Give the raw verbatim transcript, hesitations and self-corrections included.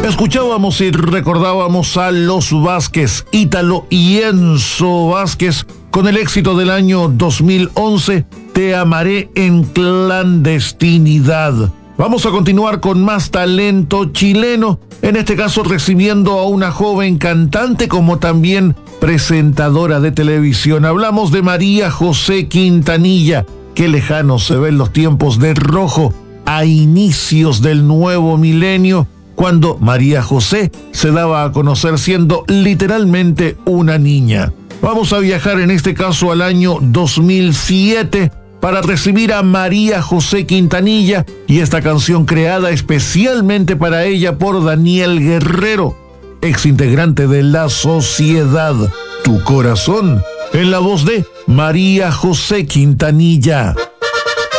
Escuchábamos y recordábamos a los Vázquez, Ítalo y Enzo Vázquez, con el éxito del año dos mil once, Te amaré en clandestinidad. Vamos a continuar con más talento chileno, en este caso recibiendo a una joven cantante como también presentadora de televisión. Hablamos de María José Quintanilla. Qué lejanos se ven los tiempos de Rojo a inicios del nuevo milenio, cuando María José se daba a conocer siendo literalmente una niña. Vamos a viajar en este caso al año dos mil siete para recibir a María José Quintanilla y esta canción creada especialmente para ella por Daniel Guerrero, ex integrante de La Sociedad. Tu corazón, en la voz de María José Quintanilla.